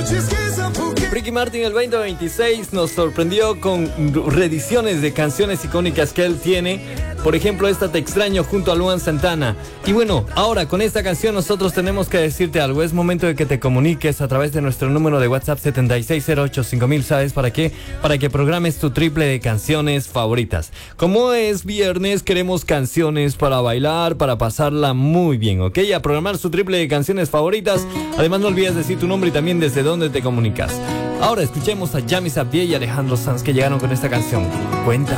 Ricky Martin el 2026 nos sorprendió con reediciones de canciones icónicas que él tiene. Por ejemplo, esta Te Extraño junto a Luan Santana. Y bueno, ahora con esta canción nosotros tenemos que decirte algo. Es momento de que te comuniques a través de nuestro número de WhatsApp 76085000. ¿Sabes para qué? Para que programes tu triple de canciones favoritas. Como es viernes, queremos canciones para bailar, para pasarla muy bien, ¿ok? A programar su triple de canciones favoritas. Además, no olvides decir tu nombre y también desde dónde te comunicas. Ahora escuchemos a Yami Sabdier y Alejandro Sanz, que llegaron con esta canción. Cuenta.